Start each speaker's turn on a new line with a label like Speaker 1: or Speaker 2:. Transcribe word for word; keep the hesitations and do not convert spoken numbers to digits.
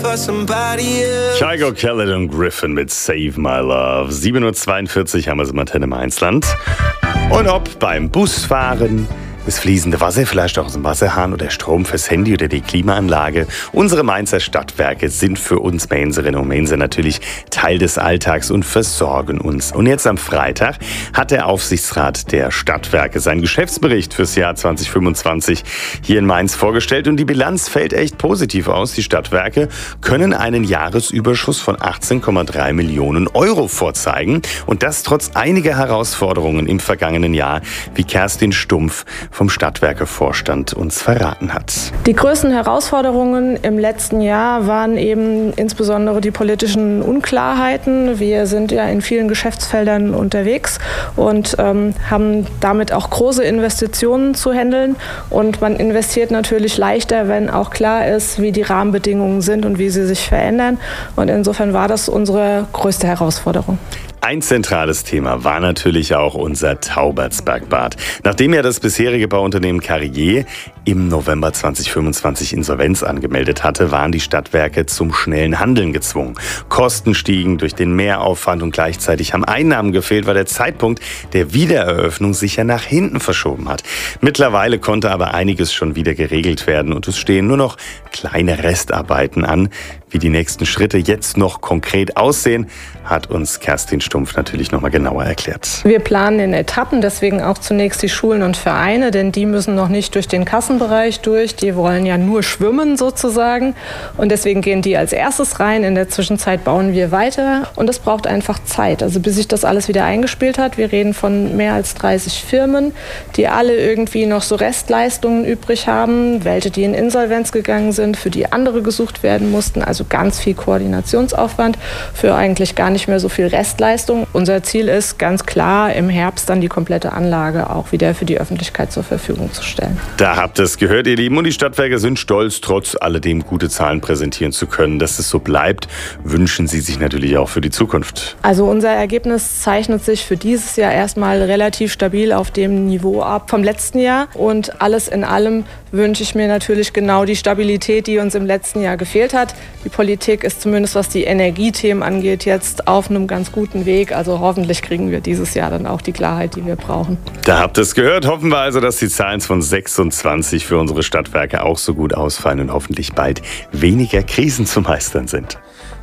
Speaker 1: for somebody else.
Speaker 2: Kygo, Khaled und Griffin mit Save My Love. sieben Uhr zweiundvierzig haben wir es im Antenne Mainzland. Und ob beim Busfahren, das fließende Wasser, vielleicht auch aus dem Wasserhahn oder Strom fürs Handy oder die Klimaanlage. Unsere Mainzer Stadtwerke sind für uns Mainzerinnen und Mainzer natürlich Teil des Alltags und versorgen uns. Und jetzt am Freitag hat der Aufsichtsrat der Stadtwerke seinen Geschäftsbericht fürs Jahr zwanzig fünfundzwanzig hier in Mainz vorgestellt. Und die Bilanz fällt echt positiv aus. Die Stadtwerke können einen Jahresüberschuss von achtzehn Komma drei Millionen Euro vorzeigen. Und das trotz einiger Herausforderungen im vergangenen Jahr, wie Kerstin Stumpf vom Stadtwerkevorstand uns verraten hat.
Speaker 3: Die größten Herausforderungen im letzten Jahr waren eben insbesondere die politischen Unklarheiten. Wir sind ja in vielen Geschäftsfeldern unterwegs und ähm, haben damit auch große Investitionen zu handeln. Und man investiert natürlich leichter, wenn auch klar ist, wie die Rahmenbedingungen sind und wie sie sich verändern. Und insofern war das unsere größte Herausforderung.
Speaker 2: Ein zentrales Thema war natürlich auch unser Taubertsbergbad. Nachdem ja das bisherige Bauunternehmen Carrier im November zwanzig fünfundzwanzig Insolvenz angemeldet hatte, waren die Stadtwerke zum schnellen Handeln gezwungen. Kosten stiegen durch den Mehraufwand und gleichzeitig haben Einnahmen gefehlt, weil der Zeitpunkt der Wiedereröffnung sich ja nach hinten verschoben hat. Mittlerweile konnte aber einiges schon wieder geregelt werden und es stehen nur noch kleine Restarbeiten an. Wie die nächsten Schritte jetzt noch konkret aussehen, hat uns Kerstin Stumpf natürlich noch mal genauer erklärt.
Speaker 3: Wir planen in Etappen, deswegen auch zunächst die Schulen und Vereine, denn die müssen noch nicht durch den Kassenbereich durch. Die wollen ja nur schwimmen sozusagen und deswegen gehen die als erstes rein. In der Zwischenzeit bauen wir weiter und das braucht einfach Zeit. Also bis sich das alles wieder eingespielt hat. Wir reden von mehr als dreißig Firmen, die alle irgendwie noch so Restleistungen übrig haben, welche die in Insolvenz gegangen sind, für die andere gesucht werden mussten. Also ganz viel Koordinationsaufwand für eigentlich gar nicht mehr so viel Restleistung. Unser Ziel ist ganz klar, im Herbst dann die komplette Anlage auch wieder für die Öffentlichkeit zur Verfügung zu stellen.
Speaker 2: Da habt ihr es gehört, ihr Lieben. Und die Stadtwerke sind stolz, trotz alledem gute Zahlen präsentieren zu können. Dass es so bleibt, wünschen sie sich natürlich auch für die Zukunft.
Speaker 3: Also unser Ergebnis zeichnet sich für dieses Jahr erstmal relativ stabil auf dem Niveau ab vom letzten Jahr. Und alles in allem wünsche ich mir natürlich genau die Stabilität, die uns im letzten Jahr gefehlt hat. Die Politik ist zumindest, was die Energiethemen angeht, jetzt auf einem ganz guten Weg. Also hoffentlich kriegen wir dieses Jahr dann auch die Klarheit, die wir brauchen.
Speaker 2: Da habt ihr es gehört. Hoffen wir also, dass die Zahlen von sechsundzwanzig für unsere Stadtwerke auch so gut ausfallen und hoffentlich bald weniger Krisen zu meistern sind.